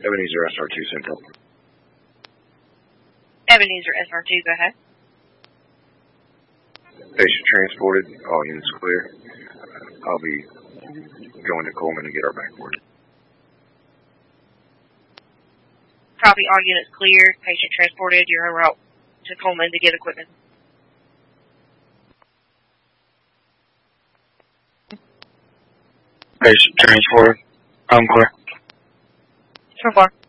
Ebenezer SR2 Central. Ebenezer SR2, go ahead. Patient transported, all units clear. I'll be going to Coleman to get our backboard. Copy, all units cleared. Patient transported. You're en route to Coleman to get equipment. Patient transported. I'm clear. So far.